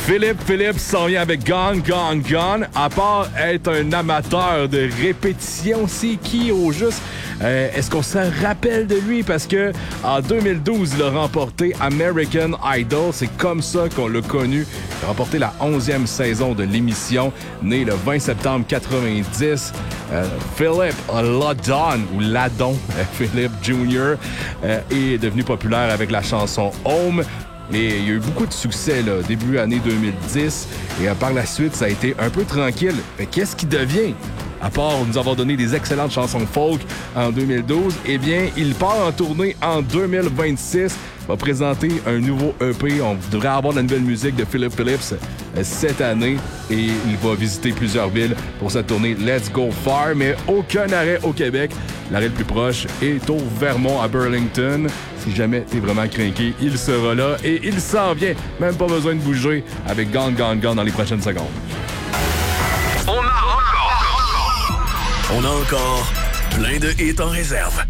Philippe s'en vient avec Gone, Gone, Gone. À part être un amateur de répétition, c'est qui au juste? Est-ce qu'on se rappelle de lui? Parce que en 2012, il a remporté American Idol. C'est comme ça qu'on l'a connu. Il a remporté la 11e saison de l'émission, né le 20 septembre 90. Philippe Ladon, ou Ladon, Philippe Jr., est devenu populaire avec la chanson Home. Et il y a eu beaucoup de succès, là, début année 2010. Et par la suite, ça a été un peu tranquille. Mais qu'est-ce qui devient? À part nous avoir donné des excellentes chansons folk en 2012, eh bien, il part en tournée en 2026. Va présenter un nouveau EP. On devrait avoir de la nouvelle musique de Philip Phillips cette année. Et il va visiter plusieurs villes pour sa tournée Let's Go Far. Mais aucun arrêt au Québec. L'arrêt le plus proche est au Vermont à Burlington. Si jamais t'es vraiment craqué, il sera là et il s'en vient. Même pas besoin de bouger avec Gone, Gone, Gone dans les prochaines secondes. On a encore plein de hits en réserve.